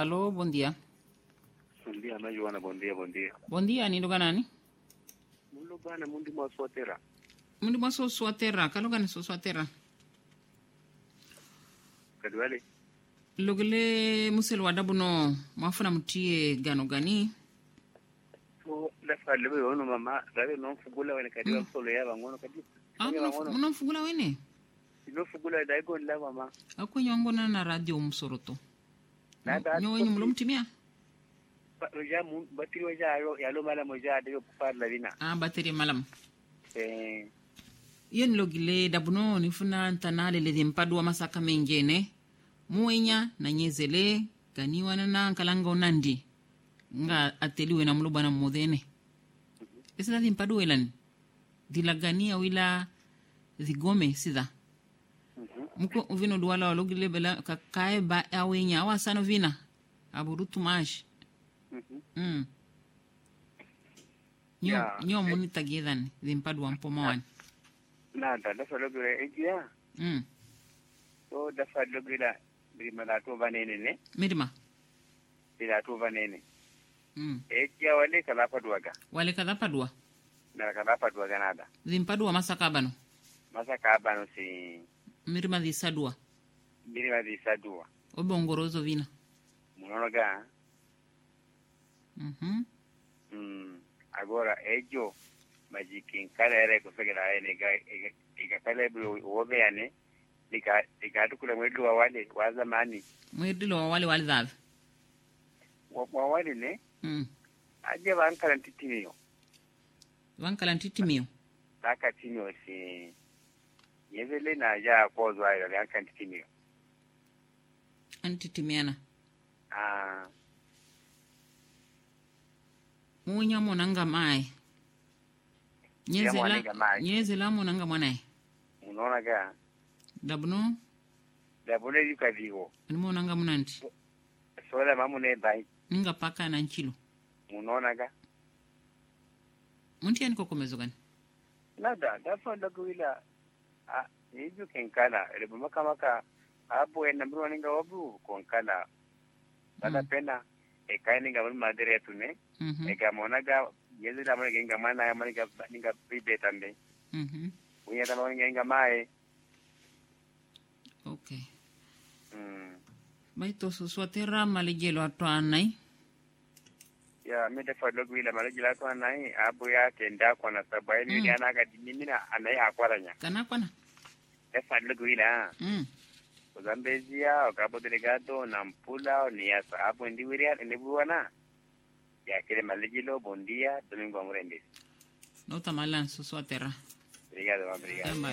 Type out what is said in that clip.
Alô, bom dia. Bom dia, mas Joana, bom dia, bom dia. Bom dia, ni lugar nani? Mundo bana mundi mwasotera. Mundi mwa sosua terra, kaluga ni sosua terra. Kadwale. Logele musel wadabu no, mwafuna mutie gano gani? So, lafa lebe yono mama, rabe non fugula wene kadiwa solo ya bangono kadi. Muno mfugula wene? No fugula daigo la mama. Ako nyongo na radio msoroto. Nada. Nyo wenye mulo mtimia? Roja mun batiri waja yalo mala moja de kupar la vina. Bateri malam. Yen logile dabuno nifuna ntanale le dimpadua masaka mengene. Muenya na nyezele ganiwa na kalanga onandi. Nga ateliwe na mulo bana modene. Esa dimpadua ilan. Dilagania wila zigome sida. Muko uvino duwala walogile bela kakae ba awenya awa sano vina. Aburutu maji. Nyo muni tagidan dimpadua mpomawan. Nada, dafa logile ejia. So dafa logila birima la to vanene ne. Mirima. Bila to vanene. Ejia wale kala paduaga. Wale kala padua. Na kala paduaga nada. Dimpadua masaka abano. Masaka abano si Mirima di sadua. Mirima di sadua. Obongorozo vina. Munonoga. Agora ejo majikin kala ere ko fegera ene ga kala bro wobe ane diga tukula mwedu wa wale wa zamani mwedu wa wale zabe wa wale ne aje bankalan titimio saka tinio si yevele na ja ko zo ayo ga kan titimio antitimiana Munya monanga mai. Nyezela monanga mwanai. Unaona ga? Dabuno yuka digo. Ni monanga munanti. Sola mamu ne bai. Nga paka na nchilo. Unaona ga? Munti yani kokomezo gani? Nada, dafa ndakuila hiyo kenkala, rebo maka hapo enambro ninga wabu konkala. Bada pena ekaini ga madere tune. Ega monaga yezi da mwana genga mana ya mwana ninga bibe tambe. Unya da mwana genga mae. Okay. Baito so terra maligelo atwanai. Ya mede fadlogu ila maligelo atwanai abu ya kenda kwa na sabaini ni anaga dimina anai akwaranya. Kana kwana. Fadlogu ila. Zambezia okabo delegado na mpula ni asa hapo ndiwiria ndibuana. Ya kile maligilo bondia Domingo Amurende. No tamalan so terra. Obrigado.